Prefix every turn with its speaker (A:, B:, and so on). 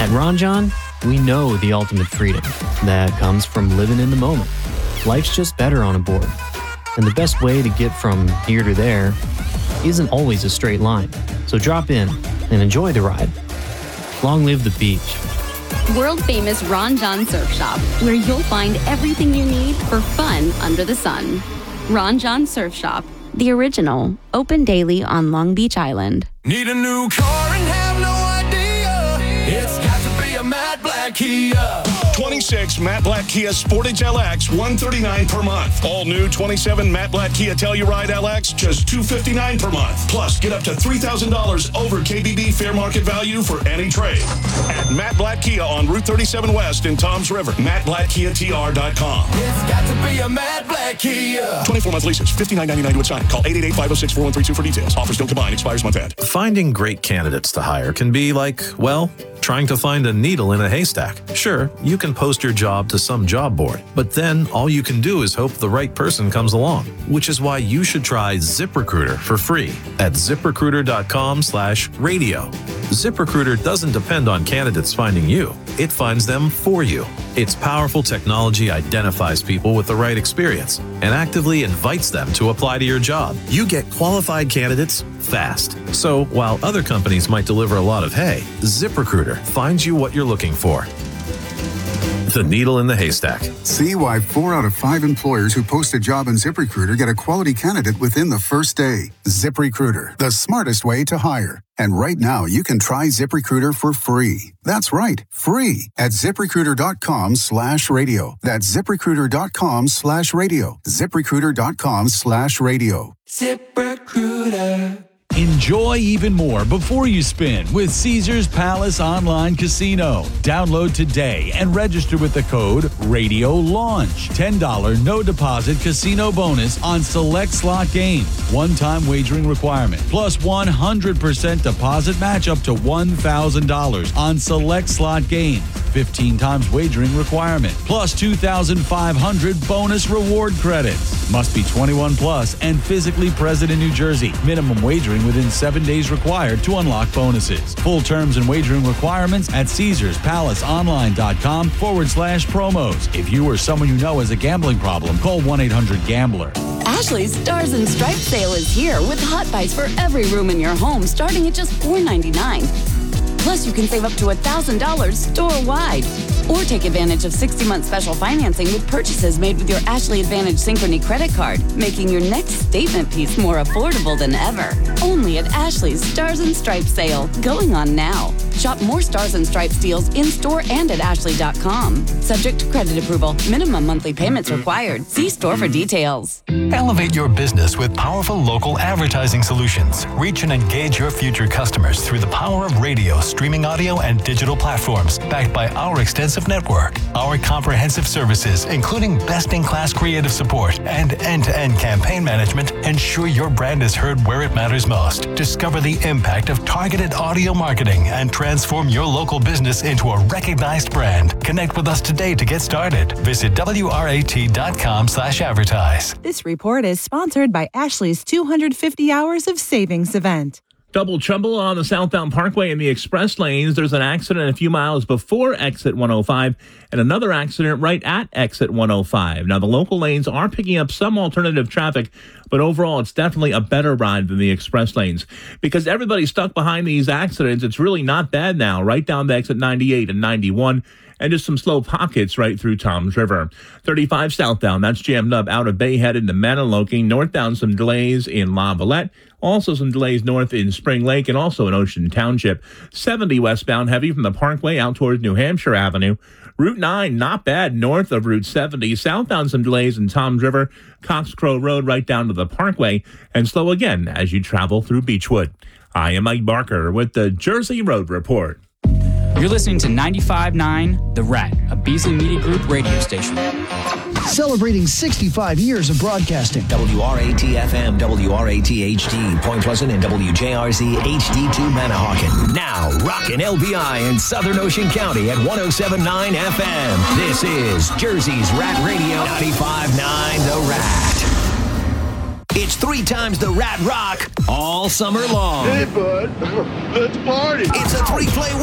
A: At Ron John, we know the ultimate freedom that comes from living in the moment. Life's just better on a board. And the best way to get from here to there isn't always a straight line. So drop in and enjoy the ride. Long live the beach.
B: World-famous Ron John Surf Shop, where you'll find everything you need for fun under the sun. Ron John Surf Shop, the original, open daily on Long Beach Island.
C: Need a new car and have no idea. It's got to be a matte black Kia.
D: 26 matte black Kia Sportage LX, $139 per month. All new 27 matte black Kia Telluride LX, just $259 per month. Plus, get up to $3,000 over KBB fair market value for any trade. At Matte Black Kia on Route 37 West in Toms River. MattBlackKiaTR.com.
C: It's got to be a matte black Kia.
D: 24-month leases, $59.99 to assign. Call 888-506-4132 for details. Offers don't combine. Expires month end.
E: Finding great candidates to hire can be like, well, trying to find a needle in a haystack. Sure, you can post your job to some job board, but then all you can do is hope the right person comes along, which is why you should try ZipRecruiter for free at ZipRecruiter.com/radio. ZipRecruiter doesn't depend on candidates finding you. It finds them for you. Its powerful technology identifies people with the right experience and actively invites them to apply to your job. You get qualified candidates fast. So while other companies might deliver a lot of hay, ZipRecruiter finds you what you're looking for. The needle in the haystack.
F: See why 4 out of 5 employers who post a job in ZipRecruiter get a quality candidate within the first day. ZipRecruiter, the smartest way to hire. And right now, you can try ZipRecruiter for free. That's right, free at ZipRecruiter.com/radio. That's ZipRecruiter.com/radio. ZipRecruiter.com/radio.
C: ZipRecruiter.
G: Enjoy even more before you spin with Caesars Palace Online Casino. Download today and register with the code RADIOLAUNCH. $10 no deposit casino bonus on select slot games. One-time wagering requirement. Plus 100% deposit match up to $1,000 on select slot games. 15 times wagering requirement. Plus 2,500 bonus reward credits. Must be 21 plus and physically present in New Jersey. Minimum wagering within 7 days required to unlock bonuses. Full terms and wagering requirements at CaesarsPalaceOnline.com/promos. If you or someone you know has a gambling problem, call 1-800-GAMBLER.
B: Ashley's Stars and Stripes sale is here with hot buys for every room in your home starting at just $4.99. Plus, you can save up to $1,000 store-wide. Or take advantage of 60-month special financing with purchases made with your Ashley Advantage Synchrony credit card, making your next statement piece more affordable than ever. Only at Ashley's Stars and Stripes sale, going on now. Shop more Stars and Stripes deals in-store and at Ashley.com. Subject to credit approval. Minimum monthly payments required. See store for details.
H: Elevate your business with powerful local advertising solutions. Reach and engage your future customers through the power of radio, streaming audio, and digital platforms, backed by our extensive network. Our comprehensive services, including best-in-class creative support and end-to-end campaign management, ensure your brand is heard where it matters most. Discover the impact of targeted audio marketing and transform your local business into a recognized brand. Connect with us today to get started. Visit WRAT.com/advertise.
I: This report is sponsored by Ashley's 250 Hours of Savings event.
J: Double trouble on the southbound parkway in the express lanes. There's an accident a few miles before exit 105 and another accident right at exit 105. Now, the local lanes are picking up some alternative traffic, but overall, it's definitely a better ride than the express lanes. Because everybody's stuck behind these accidents, it's really not bad now, right down to exit 98 and 91. And just some slow pockets right through Toms River. 35 southbound, that's jammed up out of Bayhead into Manaloki. Northbound, some delays in La Valette. Also some delays north in Spring Lake and also in Ocean Township. 70 westbound, heavy from the Parkway out towards New Hampshire Avenue. Route 9, not bad, north of Route 70. Southbound, some delays in Toms River. Cox Crow Road right down to the Parkway. And slow again as you travel through Beechwood. I am Mike Barker with the Jersey Road Report.
K: You're listening to 95.9 The Rat, a Beasley Media Group radio station.
L: Celebrating 65 years of broadcasting.
M: WRAT-FM, WRAT-HD, Point Pleasant, and WJRZ HD2 Manahawkin. Now, rockin' LBI in Southern Ocean County at 107.9 FM. This is Jersey's Rat Radio, 95.9 The Rat. It's 3 times the Rat Rock all summer long.
N: Hey, bud, let's party.
M: It's a 3-play